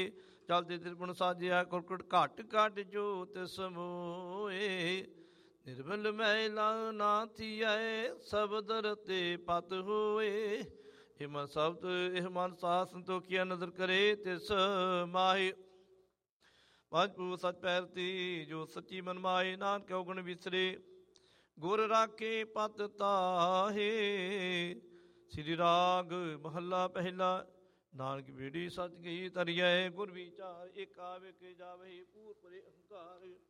ਚਲਦੇ ਤਿਰਪਣ ਸਾਜਿਆ ਕੁਰਕਟ ਘਟ ਘਟ ਜੋਤ ਸਮੋਏ। ਨਿਰਮਲ ਮੈਲਾ ਨਾ ਥੀਐ ਸਬਦ ਰਤੇ ਪਤ ਹੋਏ। ਇਹ ਮਨ ਸ਼ਬਦ ਇਹ ਮਨ ਸਾਧ ਸੰਤੋਖੀਆ ਨਦਰ ਕਰੇ ਤਿਸ ਮਾਹੇ। ਪੰਜ ਪੂ ਸਚ ਪੈਰਤੀ ਜੋ ਸੱਚੀ ਮਨ ਮਾਏ। ਨਾਨਕ ਔਗਣ ਵਿਸਰੇ ਗੁਰ ਰਾਖੇ ਪਤ ਤਾਹੇ। ਸ੍ਰੀ ਰਾਗ ਮਹੱਲਾ ਪਹਿਲਾ। ਨਾਨਕ ਬੀੜੀ ਸਚ ਗਈ ਤਰੀਐ ਗੁਰ ਵਿਚਾਰ। ਏਕਾ ਵੇਖੇ ਜਾਵਹਿ ਪੂਰ ਪਰੇ ਅਹੰਕਾਰ।